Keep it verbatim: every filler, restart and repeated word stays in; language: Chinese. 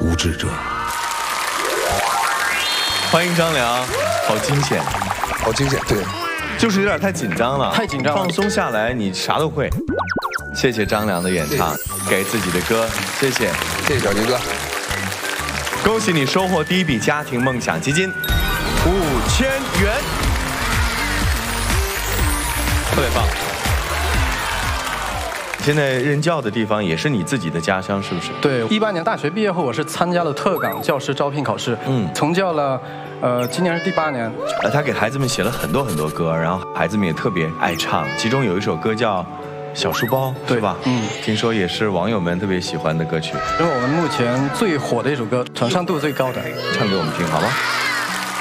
无知者。 欢迎张良，好惊险， 好惊险，对， 就是有点太紧张了， 太紧张了， 放松下来，你啥都会。谢谢张良的演唱，给自己的歌，谢谢， 谢谢小杰哥。 恭喜你收获第一笔家庭梦想基金，五千元，特别棒。现在任教的地方也是你自己的家乡，是不是？ 对，一八年大学毕业后，我是参加了特岗教师招聘考试，嗯，从教了，呃，今年是第八年。 呃，他给孩子们写了很多很多歌，然后孩子们也特别爱唱，其中有一首歌叫《小书包》，对吧？嗯，听说也是网友们特别喜欢的歌曲， 是我们目前最火的一首歌，传唱度最高的， 唱给我们听好吗？